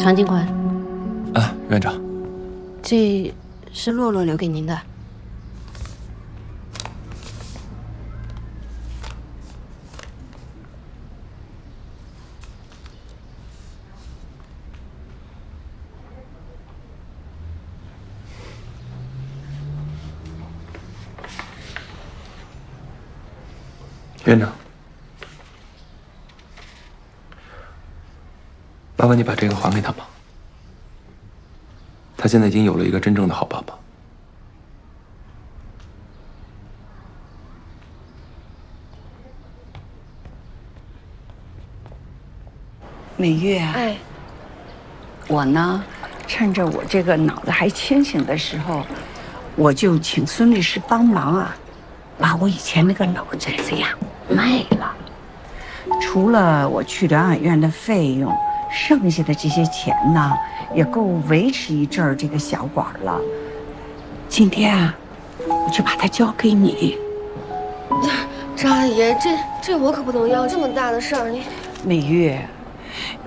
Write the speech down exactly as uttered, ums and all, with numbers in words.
传金款。 啊，院长， 这是洛洛留给您的。 院长，麻烦你把这个还给他吧。他现在已经有了一个真正的好爸爸。 美月啊， 哎， 我呢，趁着我这个脑子还清醒的时候，我就请孙律师帮忙啊，把我以前那个老宅子呀卖了。除了我去疗养院的费用，剩下的这些钱呢，也够维持一阵儿这个小馆了。今天啊，我就把它交给你。 张阿姨，这这我可不能要，这么大的事儿，你美月。